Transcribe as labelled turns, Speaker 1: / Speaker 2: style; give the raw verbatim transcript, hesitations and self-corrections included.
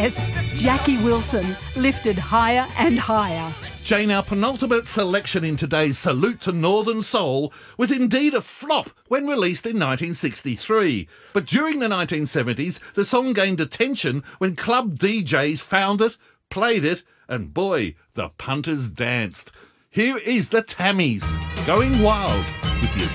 Speaker 1: Yes, Jackie Wilson, lifted higher and higher.
Speaker 2: Jane, our penultimate selection in today's Salute to Northern Soul was indeed a flop when released in nineteen sixty-three. But during the nineteen seventies, the song gained attention when club D Js found it, played it, and boy, the punters danced. Here is the Tammies, Going Wild with the